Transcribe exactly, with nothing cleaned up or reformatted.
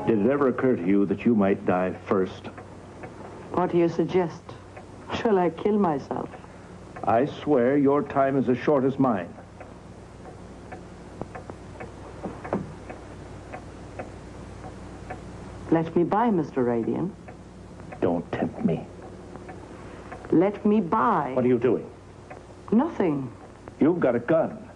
Did it ever occur to you that you might die first? What do you suggest? Shall I kill myself? I swear your time is as short as mine. Let me by, Mister Radian. Don't tempt me. Let me by. What are you doing? Nothing. You've got a gun.